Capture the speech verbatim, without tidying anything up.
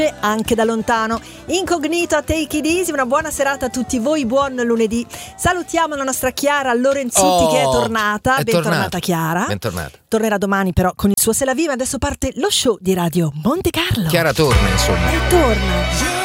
anche da lontano. Incognito a Take It Easy, una buona serata a tutti voi, buon lunedì. Salutiamo la nostra Chiara Lorenzutti, Oh, che è tornata. è Bentornata tornata. Chiara. Bentornata. Tornerà domani però con il suo Se la Viva. Adesso parte lo show di Radio Monte Carlo. Chiara torna, insomma. E torna.